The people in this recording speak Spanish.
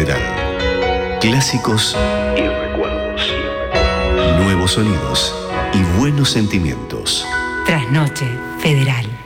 Federal. Clásicos y recuerdos. Nuevos sonidos y buenos sentimientos. Trasnoche Federal.